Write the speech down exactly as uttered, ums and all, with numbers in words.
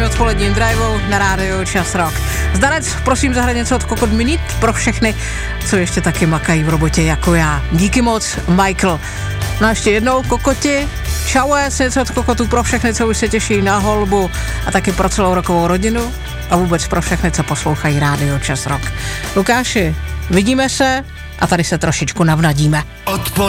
odpoledním driveu na rádiu Čas Rock. Zdarec, prosím zahrát něco od Kokot Minit pro všechny, co ještě taky makají v robotě jako já. Díky moc, Michael. No a ještě jednou, kokoti, čau, něco od kokotů pro všechny, co už se těší na holbu a taky pro celou rokovou rodinu a vůbec pro všechny, co poslouchají rádio Čas Rock. Lukáši, vidíme se a tady se trošičku navnadíme. Odpoledne